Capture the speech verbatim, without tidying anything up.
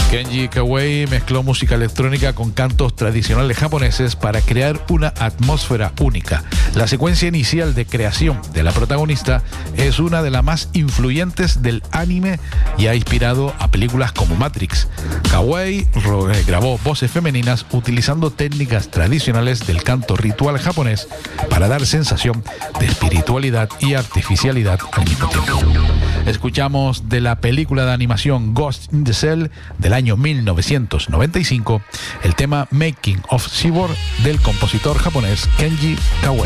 Kenji Kawai mezcló música electrónica con cantos tradicionales japoneses para crear una atmósfera única. La secuencia inicial de creación de la protagonista es una de las más influyentes del anime y ha inspirado a películas como Matrix. Kawai grabó voces femeninas utilizando técnicas tradicionales del canto ritual japonés para dar sensación de espiritualidad y artificialidad al mismo tiempo. Escuchamos de la película de animación Ghost in the Shell del año mil novecientos noventa y cinco el tema Making of Cyborg del compositor japonés Kenji Kawai.